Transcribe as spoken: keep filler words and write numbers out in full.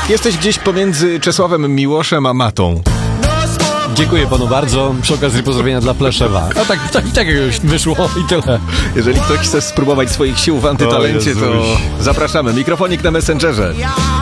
Jesteś gdzieś pomiędzy Czesławem Miłoszem a Matą. Dziękuję panu bardzo. Przy okazji pozdrowienia dla Pleszewa. A tak, tak, tak jakoś wyszło i tyle. Jeżeli ktoś chce spróbować swoich sił w antytalencie, to zapraszamy. Mikrofonik na Messengerze.